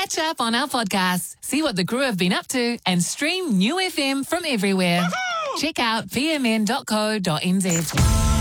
Catch up on our podcasts, see what the crew have been up to, and stream New FM from everywhere. Check out pmn.co.nz.